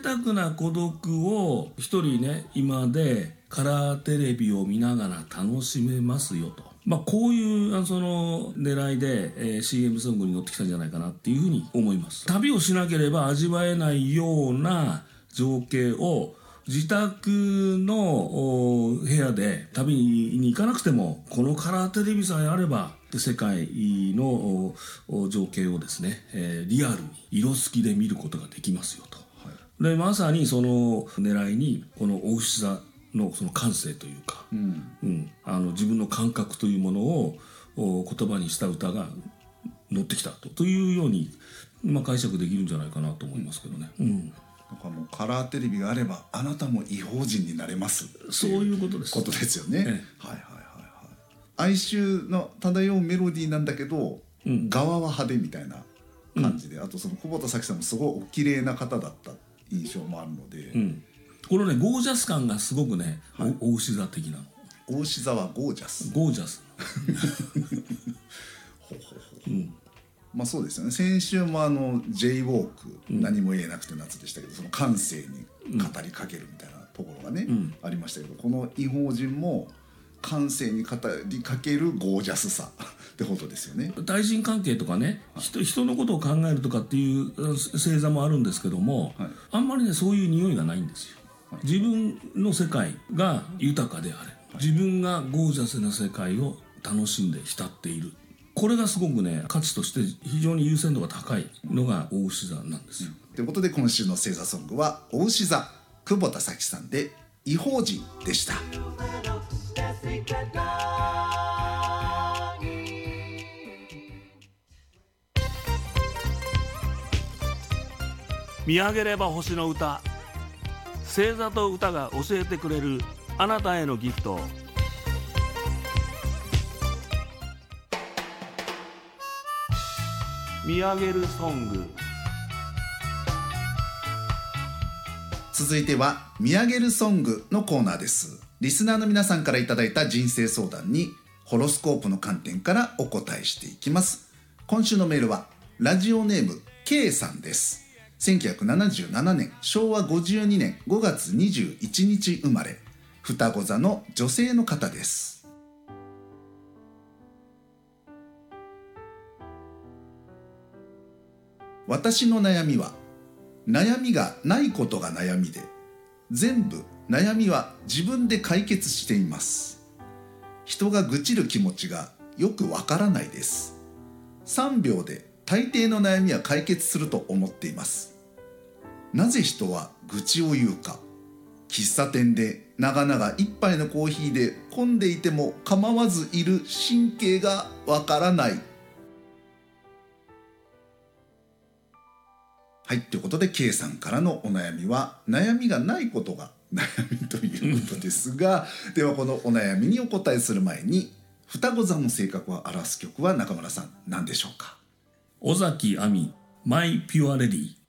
沢な孤独を一人ね今でカラーテレビを見ながら楽しめますよと、こういうその狙いで、CM ソングに乗ってきたんじゃないかなっていうふうに思います。旅をしなければ味わえないような情景を自宅の部屋で旅に行かなくてもこのカラーテレビさえあれば世界の情景をですね、リアルに色付きで見ることができますよと、でまさにその狙いにこのお牛座のその感性というか、自分の感覚というものを言葉にした歌が乗ってきたというように、解釈できるんじゃないかなと思いますけどね。 なんかもうカラーテレビがあればあなたも異邦人になれますそういうことです。 ことですよね。哀愁の漂うメロディーなんだけど、側は派手みたいな感じで、あとその久保田早紀さんもすごいお綺麗な方だった印象もあるので、 このねゴージャス感がすごくね、お牛座的なの。 お牛座はゴージャス。 ゴージャス。 そうですよね。先週もJ ウォーク、何も言えなくて夏でしたけど、その感性に語りかけるみたいなところがね、ありましたけど、この異邦人も感性に語りかけるゴージャスさってことですよね。 対人関係とかね、人のことを考えるとかっていう星座もあるんですけども、あんまりねそういう匂いがないんですよ。自分の世界が豊かであれ、自分がゴージャスな世界を楽しんで浸っている、これがすごくね価値として非常に優先度が高いのがお牛座なんですよ。 ということで今週の星座ソングはお牛座久保田早紀さんで異邦人でした。 見上げれば星の歌、星座と歌が教えてくれるあなたへのギフト。見上げるソング。 続いては見上げるソングのコーナーです。リスナーの皆さんからいただいた人生相談にホロスコープの観点からお答えしていきます。今週のメールはラジオネーム K さんです。1977年昭和52年5月21日生まれ、双子座の女性の方です。私の悩みは悩みがないことが悩みで、全部悩みは自分で解決しています。人が愚痴る気持ちがよくわからないです。3秒で大抵の悩みは解決すると思っています。なぜ人は愚痴を言うか。喫茶店で長々一杯のコーヒーで混んでいても構わずいる神経がわからない。はい、ということで K さんからのお悩みは悩みがないことが悩みということですがではこのお悩みにお答えする前に、双子座の性格を表す曲は中村さん何でしょうか。 尾崎亜美マイピュアレディ。